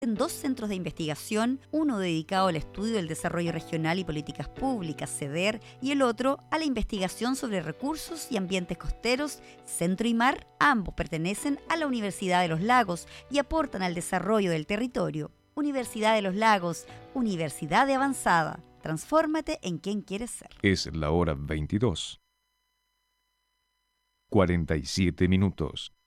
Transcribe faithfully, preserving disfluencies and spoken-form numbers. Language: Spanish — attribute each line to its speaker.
Speaker 1: en dos centros de investigación, uno dedicado al estudio del desarrollo regional y políticas públicas, CEDER, y el otro a la investigación sobre recursos y ambientes costeros, Centro y Mar. Ambos pertenecen a la Universidad de los Lagos y aportan al desarrollo del territorio. Universidad de los Lagos, universidad de avanzada. Transfórmate en quien quieres ser.
Speaker 2: Es la hora veintidós. cuarenta y siete minutos.